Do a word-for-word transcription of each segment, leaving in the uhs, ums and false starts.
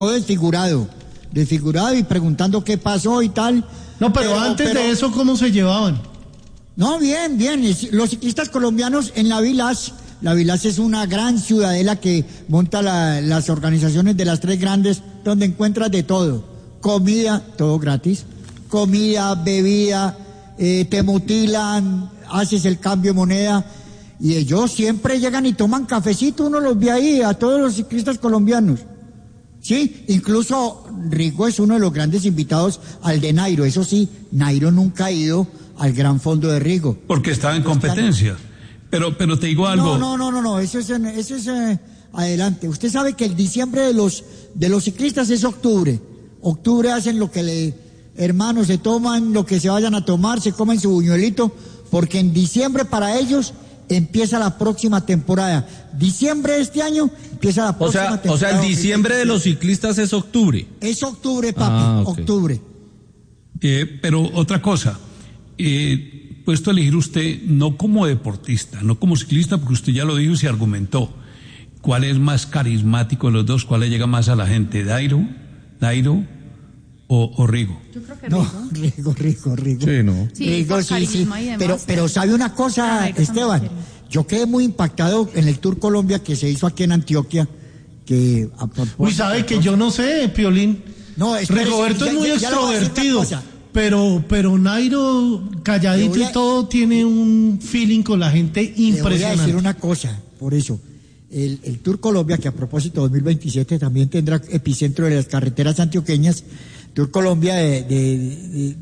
desfigurado, desfigurado y preguntando qué pasó y tal. No, pero, pero antes pero, de eso, ¿cómo se llevaban? No, bien, bien. Los ciclistas colombianos en la Vilas, la Vilas es una gran ciudadela que monta la, las organizaciones de las tres grandes, donde encuentras de todo. Comida, todo gratis. Comida, bebida, eh, te mutilan, haces el cambio de moneda. Y ellos siempre llegan y toman cafecito, uno los ve ahí, a todos los ciclistas colombianos. Sí, incluso Rigo es uno de los grandes invitados al de Nairo. Eso sí, Nairo nunca ha ido al Gran Fondo de Rigo. Porque estaba en competencia. Pero, pero te digo algo. No, no, no, no, no. Eso es, eso es eh, adelante. Usted sabe que el diciembre de los de los ciclistas es octubre. Octubre hacen lo que le, hermanos, se toman lo que se vayan a tomar, se comen su buñuelito, porque en diciembre para ellos empieza la próxima temporada. Diciembre de este año empieza la próxima o sea, temporada. O sea, el diciembre de los ciclistas es octubre. Es octubre, papi, ah, okay. octubre. Eh, pero otra cosa, eh, puesto a elegir usted, no como deportista, no como ciclista, porque usted ya lo dijo y se argumentó. ¿Cuál es más carismático de los dos? ¿Cuál le llega más a la gente? ¿Nairo? ¿Nairo? O, o Rigo. Yo creo que Rigo. Rigo. No, Rigo, Rigo, Rigo. Sí, no. Sí, Rigo, sí, sí. Pero, pero sabe una cosa, Ay, Esteban, yo quedé muy impactado en el Tour Colombia que se hizo aquí en Antioquia, que... A, a, Uy, sabe que yo no sé, Piolín. No, es Rigoberto es muy ya, ya extrovertido, pero, pero Nairo, calladito a, y todo, tiene un feeling con la gente impresionante. Le voy a decir una cosa, por eso. El, el Tour Colombia, que a propósito dos mil veintisiete también tendrá epicentro de las carreteras antioqueñas, Tour Colombia de, de, de,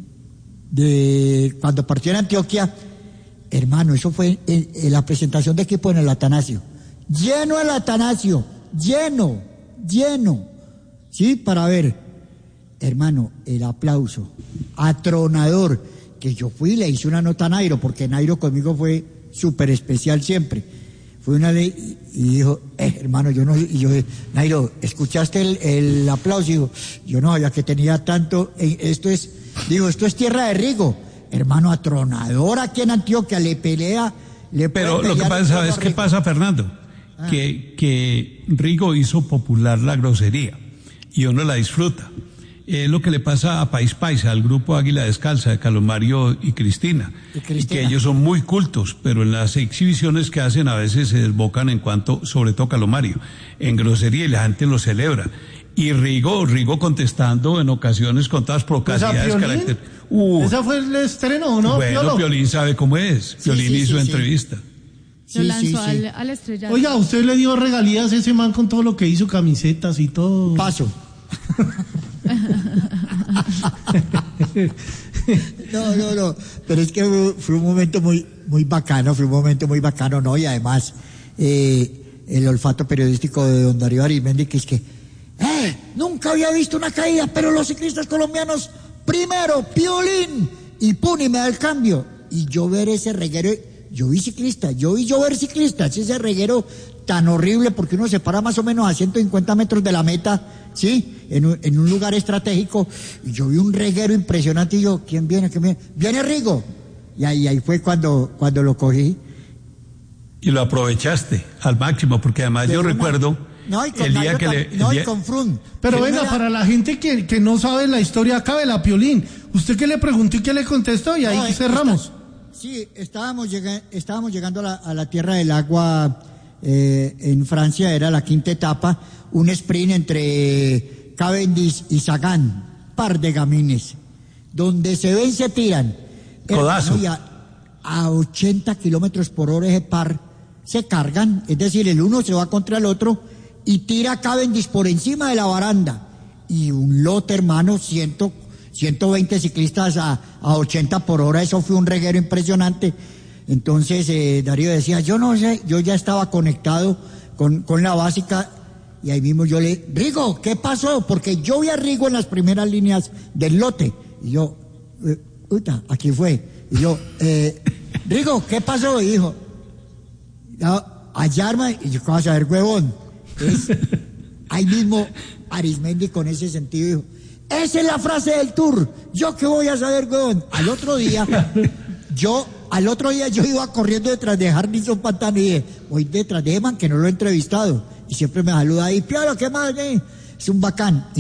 de cuando partió en Antioquia, hermano, eso fue en, en la presentación de equipo en el Atanasio. Lleno el Atanasio, lleno, lleno. Sí, para ver, hermano, el aplauso, atronador, que yo fui y le hice una nota a Nairo, porque Nairo conmigo fue súper especial siempre. Fue una ley y dijo, eh, hermano, yo no, y yo, Nairo, ¿escuchaste el, el aplauso? Y dijo, yo no sabía que tenía tanto, esto es, digo, esto es tierra de Rigo, hermano, atronador aquí en Antioquia, le pelea, le Pero lo que pasa, ¿sabes qué pasa, Fernando? Ah. Que, que Rigo hizo popular la grosería, y uno la disfruta. Es lo que le pasa a País Paisa, al grupo Águila Descalza de Calomario y Cristina, y Cristina, y que ellos son muy cultos, pero en las exhibiciones que hacen a veces se desbocan en cuanto, sobre todo Calomario, en grosería y la gente lo celebra. Y Rigo, Rigo contestando en ocasiones con todas procacidades. Pues uh, ¿Esa fue el estreno, no? Bueno, Piolo? Piolín sabe cómo es, sí, Piolín sí, hizo sí, entrevista. Sí. Lo lanzó sí, sí. Al, al estrellato. Oiga, usted le dio regalías a ese man con todo lo que hizo, camisetas y todo. Paso. No, no, no, pero es que fue, fue un momento muy, muy bacano, fue un momento muy bacano, ¿no? Y además, eh, el olfato periodístico de don Darío Arizmendi, que es que, eh, nunca había visto una caída, pero los ciclistas colombianos, primero, Piolín, y pum, y me da el cambio. Y yo ver ese reguero, yo vi ciclistas, yo vi llover ciclistas, ese reguero tan horrible, porque uno se para más o menos a ciento cincuenta metros de la meta, ¿sí? En un, en un lugar estratégico, y yo vi un reguero impresionante, y yo, ¿quién viene? ¿Quién viene? ¡Viene Rigo! Y ahí, ahí fue cuando, cuando lo cogí. Y lo aprovechaste al máximo, porque además Pero yo una, recuerdo no, y con el día que le... El no, día, y con Frun. Pero venga, era, para la gente que, que no sabe la historia, acabe la Piolín. ¿Usted qué le preguntó y qué le contestó? Y ahí no, cerramos. Está, sí, estábamos, llega, estábamos llegando a la, a la Tierra del Agua, eh, en Francia, era la quinta etapa, un sprint entre Cavendish y Sagan, par de gamines, donde se ven, se tiran. Codazo. A, a ochenta kilómetros por hora ese par se cargan, es decir, el uno se va contra el otro y tira a Cavendish por encima de la baranda. Y un lote, hermano, ciento, ciento veinte ciclistas a, a ochenta por hora, eso fue un reguero impresionante. Entonces eh, Darío decía, yo no sé, yo ya estaba conectado con, con la básica, y ahí mismo yo le, Rigo, ¿qué pasó? Porque yo vi a Rigo en las primeras líneas del lote, y yo, eh, uta, aquí fue, y yo, eh, Rigo, ¿qué pasó? Y dijo, hallarme, y yo, ¿cómo vas a ver, huevón? Es, ahí mismo Arizmendi con ese sentido dijo, esa es la frase del Tour, yo qué voy a saber, huevón. Al otro día, yo, al otro día yo iba corriendo detrás de Harrison Pantano y dije, voy detrás de Eman, que no lo he entrevistado, y siempre me saluda ahí, Piolo, ¿qué más? Eh? es un bacán.